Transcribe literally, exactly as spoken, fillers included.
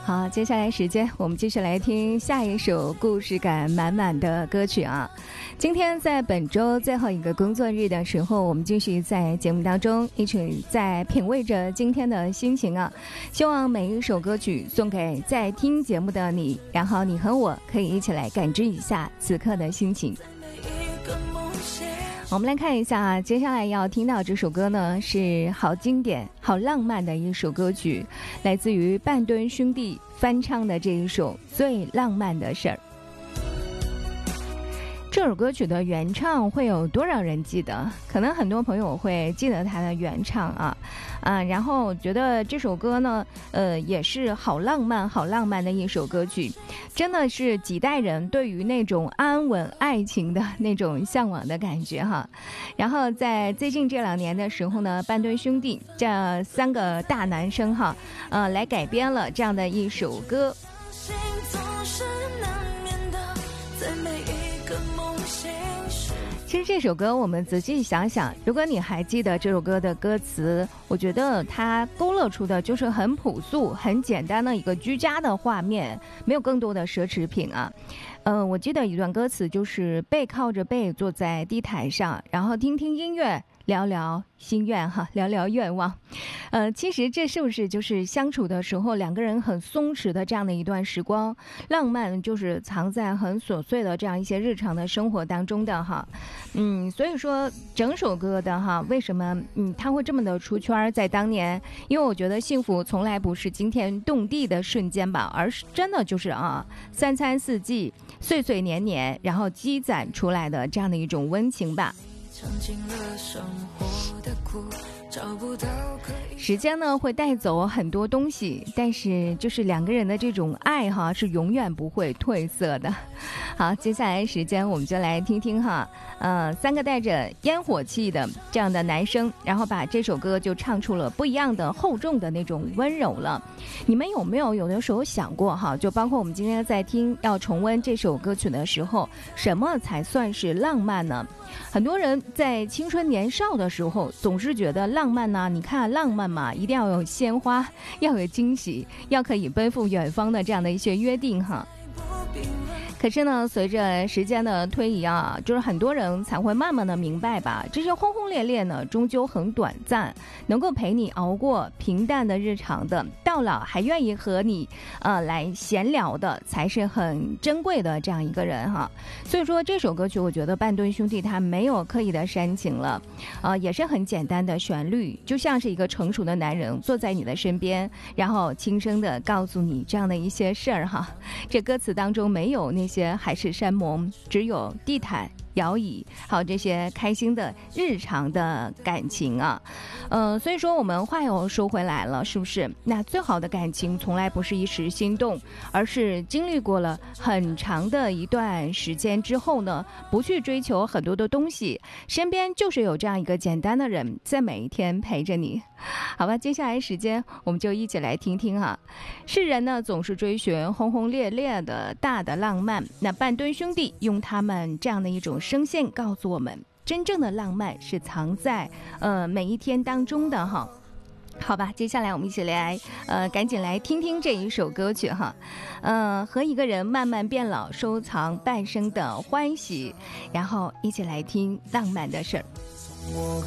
好，接下来时间我们继续来听下一首故事感满满的歌曲啊。今天在本周最后一个工作日的时候，我们继续在节目当中一起在品味着今天的心情啊。希望每一首歌曲送给在听节目的你，然后你和我可以一起来感知一下此刻的心情。我们来看一下，接下来要听到这首歌呢，是好经典、好浪漫的一首歌曲，来自于半吨兄弟翻唱的这一首《最浪漫的事儿》。这首歌曲的原唱会有多少人记得？可能很多朋友会记得它的原唱啊，啊，然后觉得这首歌呢，呃，也是好浪漫、好浪漫的一首歌曲，真的是几代人对于那种安稳爱情的那种向往的感觉哈。然后在最近这两年的时候呢，半吨兄弟这三个大男生哈，呃，来改编了这样的一首歌。其实这首歌我们仔细想想，如果你还记得这首歌的歌词，我觉得它勾勒出的就是很朴素很简单的一个居家的画面，没有更多的奢侈品啊。嗯、呃，我记得一段歌词就是背靠着背坐在地毯上，然后听听音乐，聊聊心愿哈，聊聊愿望。呃，其实这是不是就是相处的时候两个人很松弛的这样的一段时光？浪漫就是藏在很琐碎的这样一些日常的生活当中的哈。嗯，所以说整首歌的哈，为什么嗯它会这么的出圈？在当年，因为我觉得幸福从来不是惊天动地的瞬间吧，而是真的就是啊三餐四季、岁岁年年，然后积攒出来的这样的一种温情吧。时间呢会带走很多东西，但是就是两个人的这种爱哈是永远不会褪色的。好，接下来时间我们就来听听哈，呃，三个带着烟火气的这样的男生，然后把这首歌就唱出了不一样的厚重的那种温柔了。你们有没有有的时候想过哈，就包括我们今天在听要重温这首歌曲的时候，什么才算是浪漫呢？很多人在青春年少的时候总是觉得浪漫呢、啊，你看浪漫嘛，一定要有鲜花，要有惊喜，要可以奔赴远方的这样的一些约定哈。可是呢，随着时间的推移啊，就是很多人才会慢慢的明白吧，这些轰轰烈烈呢，终究很短暂，能够陪你熬过平淡的日常的，到老还愿意和你呃来闲聊的，才是很珍贵的这样一个人哈。所以说这首歌曲，我觉得半吨兄弟他没有刻意的煽情了，呃，也是很简单的旋律，就像是一个成熟的男人坐在你的身边，然后轻声的告诉你这样的一些事儿哈。这歌词当中没有那些些海誓山盟，只有地毯、摇椅，还有这些开心的日常的感情啊。呃，所以说我们话又说回来了，是不是？那最好的感情从来不是一时心动，而是经历过了很长的一段时间之后呢，不去追求很多的东西，身边就是有这样一个简单的人，在每一天陪着你。好吧，接下来时间我们就一起来听听哈。世人呢总是追寻轰轰烈烈的大的浪漫，那半吨兄弟用他们这样的一种声线告诉我们，真正的浪漫是藏在呃每一天当中的哈。好吧，接下来我们一起来呃赶紧来听听这一首歌曲哈。呃和一个人慢慢变老，收藏半生的欢喜，然后一起来听浪漫的事儿。